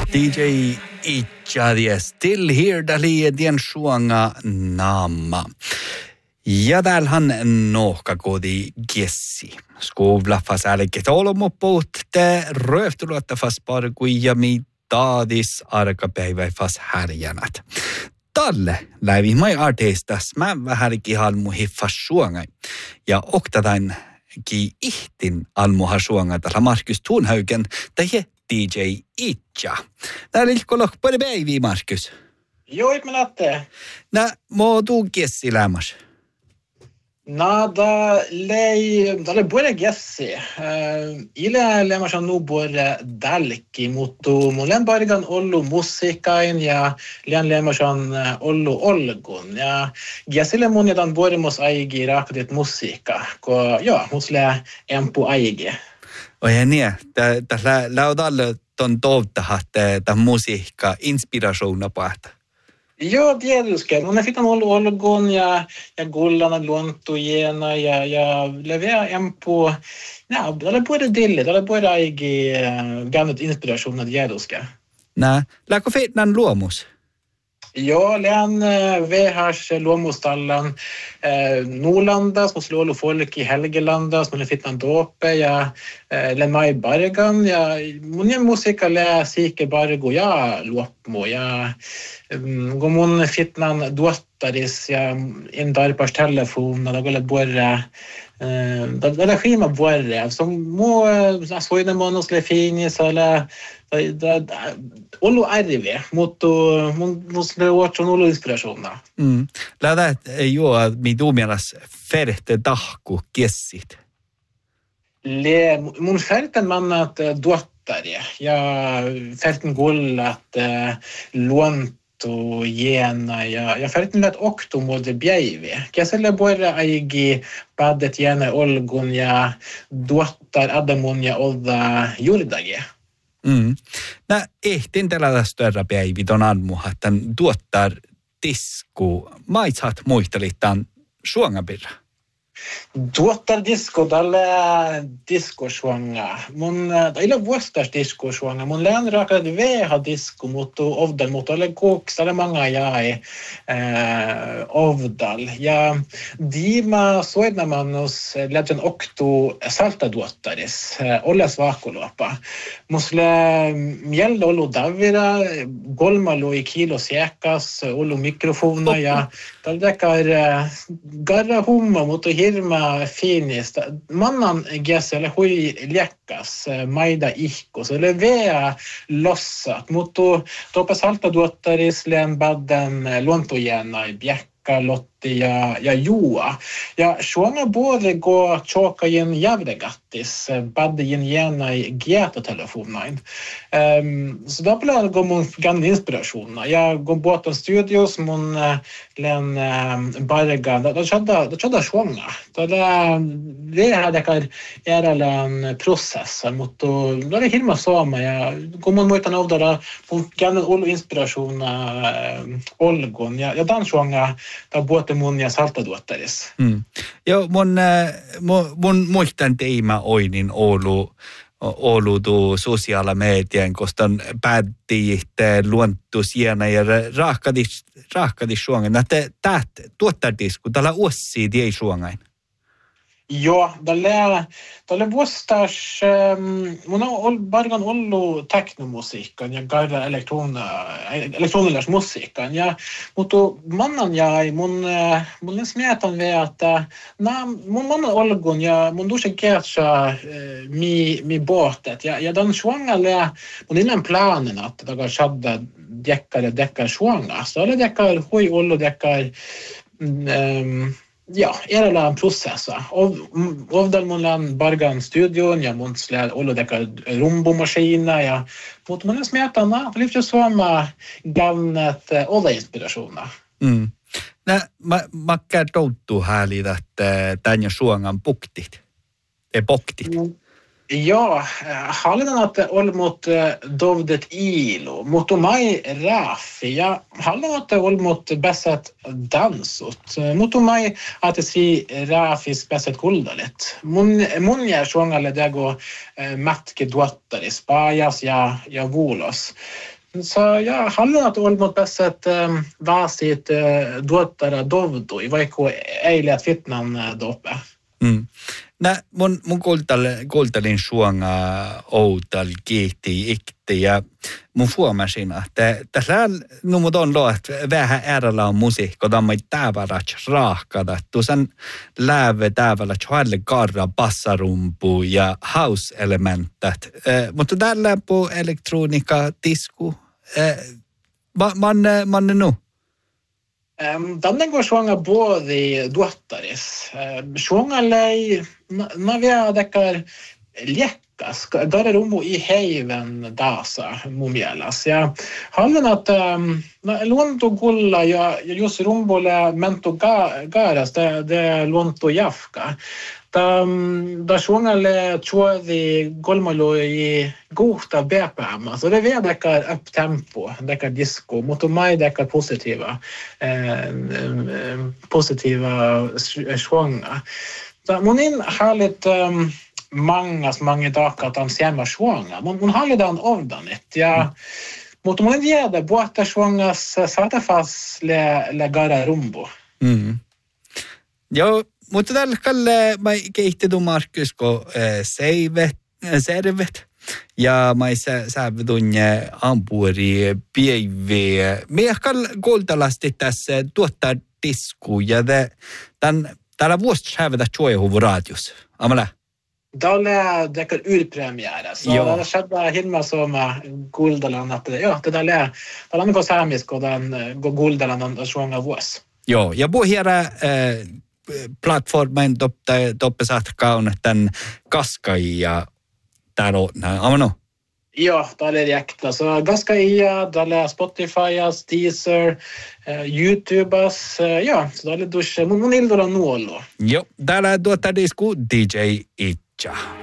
DJ Itchadie Still Here dali dien suanga naama. Ja täällähän nohka kodi gessi. Skovlaffas älke tolomopuut te röftuluottafas parkui ja taadis arkapäiväifas härjänät. Talle läivi mai artistas mä vähärki halmu hiffas suangai. Ja oktatain ki ihtin almuha suangai tällä Markus Thunhaugen tähje DJ Itcha. Täällä ilkolok pari päiviä, Markus. Joo, mä näette. Nää, mä tuu gessi lämmäs. Nada lei, det borde gessi. Ila lämmäs nu borde dalki mutu mulen bargan ollu musiikain ja lian lämmäs ollu olgun. Ja gessille mun jadan borde mus aigi rakadit musiikka. Ko joo, musle empu aigi. Oi niin, tässä laudalle ton toivottahat tämän musiikka inspirationa päätä. Joo, tietysti. No ne fitan olgun ja gullana luontujena ja levea empu. Ja, det borde dille, det borde aigi gammalt inspirationa tietysti. Nää, läkö fitnan luomus? Joo, län VHs luomustallan Nordlanda, som slår lo folk i Helgelanda, som fitnan dåpe, ja, län mai bargan, ja, mun musiikka lää siike bargo, ja, luopmo, ja, kun mun fitnan duottaris, ja, in darpars telefon, da golle borre, da skima borre, så må, soida monos le finis, eller, Ollu arve, mutta musle otson ollu inspirationa. Lähdät jo mi dumianas färte tahku kessit. Mun färten mannat dottari ja färten gullat luonto gena ja färten lät okto mode bjäivi. Keselle borra aigi paddet gena olgun ja dottar adamun ja olda jurdage. Nää ehtin tällä störa päivi ton anmuha, tämän tuottar tisku. Maitsat muistelit tämän suongapirra? Tuottar disko, tällä diskosuanga. Mun, ei vuostas diskosuanga. Mun lään rakat veha disko, mutta ovdal, mutta ole koks, tällä manga jäi ovdal. Ja diima soidnamannus lähtön oktu saltaduottaris, olles vaakuluopa. Musle mjällä ollut davira, golmalu i kilo siekas, ollut mikrofona ja tällä dekar garra humma, mutta hirma finis. Mannan gäs eller hui läkkas maida ihko. Så det vea lossat. Mutta topa saltaduottaris län badden luontojena i bjäkka, lotti ja juua. Ja suonga både gå tjokajin jävdegattis, baddejin gena i gietotelefonain. Så då blir det mun gan inspirationa. Jag går båten studios mun län barga. Då chadda suonga. Det här dekar en process mot då det hirma sama ja går mun muitan avdara mun gan all inspirationa olgon. Ja dan suonga ta båten mun ja saltaduottaris. Joo, mun muistan teima oinin Oulu tuu sosiaala median, koska on päätti luontusiena ja rahkadis suongain. Täät tuottartisku, tällä uossi ei suongain. Joo, tälle vuostas, mun on bargan ollu teknomusiikan ja gaida elektronilais musiikan. Ja, mutta mannan jäi, mun smietan vielä, että mun mannan olgun ja mun dusen kertsa mi båtet. Ja den suongalle, mun innan planen, että dagar shadda dekkar suonga. Så alle dekkar hui ollu dekkar, ja, era en process. Ovdal mun bargan studion, ja mun slä ollu dekar rumbomaskina, ja mut mun smetana, lyfter sama gamnet olla inspirationa. Mä kertoutuu häälid, että tän ja suongan poktit. Ja, hallinnan att olmot dovdet ilo, mot mai rafi, ja hallinnan att olmot bässet dansot, mot mai att si rafis bässet kuldalet. Mun jär suongalle dego matke duottaris, pajas ja vuulos. Så ja, haluan olmut tässä, että vaasit tuottara dovdui, vaikka ei liiat fitnan dope. Nä mun kuultelin suonga outal kiihti ikti ja mun huomasin, että tässä numut on lo, että vähän äärellä on musiikko, tämä ei täävärä raahkada. Tuosan lääve täävärä tjoalle karra, bassarumpu ja house-elementat. Mutta täällä på elektronika, disku, manne nu? Tänne kun suonga både tuottaris. Suongalle ei vielä dekar liekkas. Gara rummu i heiven daasa mun mielestä. Ja haluan, että luonto kulla ja just rummulle mentu garas, det luonto jafka. Da suongalle tjuodi golmalo i gohta BPM. Så det är dekar up-tempo, dekar disco, mutta mai dekar positiva suonga. Mun in härligt många dagar att han ser mig suonga. Mun härligt han ovdanit. Ja, mutta mun tiedä, buotta suongas satafas le gara rumbo. Joo, mutta tällä kalle mä kehittedun Markus, kun servet. Ja mä säävedun ampuri piivi. Me kuultalasti tässä tuottaa disku ja täällä vuosi säävetä tjoehuvu raadios. Amala? Täällä dekar urpremiära. Så det skedde himma som Guldalan att det där on ko saamisko dan go Guldalan on suonga vuosi. Joo, ja puhjärä platformen toppesat kaun tämän Kaskaija täällä on, amano? Joo, täällä jäktä. Så Kaskaija, täällä Spotifyas, Deezer, YouTubas, ja, så täällä dusch mun ildolla nuollo. Joo, täällä tuottaa disku DJ Itcha.